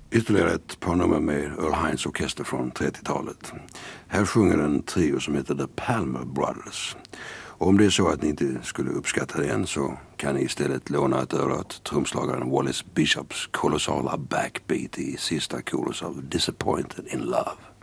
Ytterligare ett par nummer med Earl Hines orkester från 30-talet. Här sjunger en trio som heter The Palmer Brothers. Och om det är så att ni inte skulle uppskatta det än så kan ni istället låna ett öra åt trumslagaren Wallace Bishops kolossala backbeat i sista chorus av Disappointed in Love.